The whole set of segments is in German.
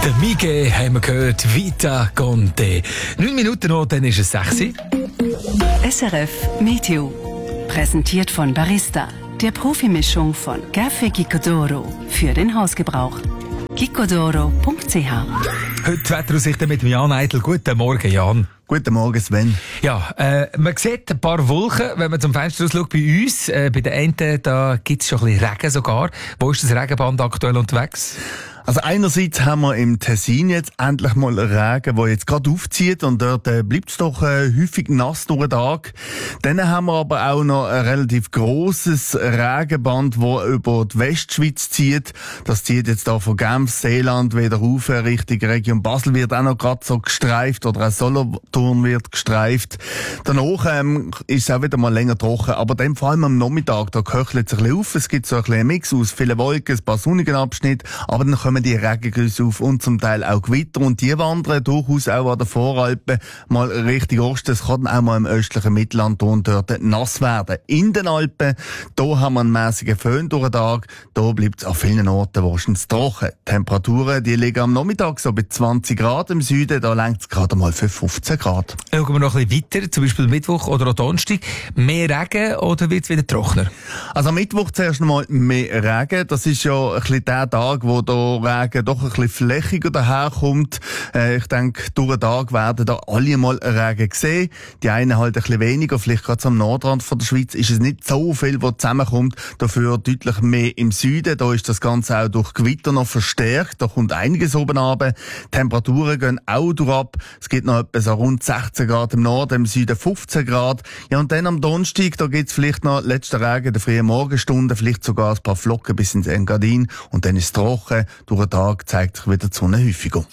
Der Miguel haben wir gehört, Vita Conte. 9 Minuten noch, dann ist es 6 Uhr. SRF Meteo. Präsentiert von Barista, der Profimischung von Café Gicodoro für den Hausgebrauch. gicodoro.ch. Heute Wetteraussichten mit Jan Eitel. Guten Morgen, Jan. Guten Morgen, Sven. Ja, man sieht ein paar Wolken, wenn man zum Fenster ausschaut. Bei uns, bei den einen, da gibt es schon ein bisschen Regen sogar. Wo ist das Regenband aktuell unterwegs? Also einerseits haben wir im Tessin jetzt endlich mal Regen, der jetzt gerade aufzieht und dort bleibt es doch häufig nass durch den Tag. Dann haben wir aber auch noch ein relativ grosses Regenband, das über die Westschweiz zieht. Das zieht jetzt da von Genf, Seeland wieder rauf, Richtung Region Basel wird auch noch gerade so gestreift oder auch Solothurn wird gestreift. Danach ist es auch wieder mal länger trocken, aber dann vor allem am Nachmittag, da köchelt es ein bisschen auf. Es gibt so ein bisschen einen Mix aus vielen Wolken, ein paar sonnigen Abschnitte, aber dann kommen die Regengüsse auf und zum Teil auch Gewitter und die wandern durchaus auch an den Voralpen mal Richtung Osten. Es kann auch mal im östlichen Mittelland und dort nass werden. In den Alpen, da haben wir einen mäßigen Föhn durch den Tag, da bleibt es an vielen Orten wahrscheinlich trocken. Die Temperaturen, die liegen am Nachmittag so bei 20 Grad im Süden, da lenkt es gerade mal für 15 Grad. Schauen wir noch ein bisschen weiter, zum Beispiel Mittwoch oder auch Donnerstag. Mehr Regen oder wird es wieder trockener? Also am Mittwoch zuerst mal mehr Regen. Das ist ja ein bisschen der Tag, wo der Regen doch ein bisschen flächiger daherkommt. Ich denke, durch den Tag werden da alle mal Regen sehen. Die einen halt ein bisschen weniger, vielleicht gerade am Nordrand von der Schweiz ist es nicht so viel, was zusammenkommt. Dafür deutlich mehr im Süden. Da ist das Ganze auch durch Gewitter noch verstärkt. Da kommt einiges oben runter. Temperaturen gehen auch durchab. Es gibt noch etwa so rund 16 Grad im Norden, im Süden 15 Grad. Ja, und dann am Donnerstag, da gibt's vielleicht noch letzten Regen in der frühen Morgenstunden, vielleicht sogar ein paar Flocken bis ins Engadin. Und dann ist es trocken. Durch den Tag zeigt sich wieder die Sonne häufiger.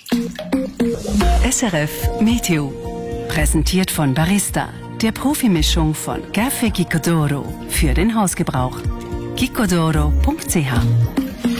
SRF Meteo. Präsentiert von Barista, der Profimischung von Café Gicodoro für den Hausgebrauch. gicodoro.ch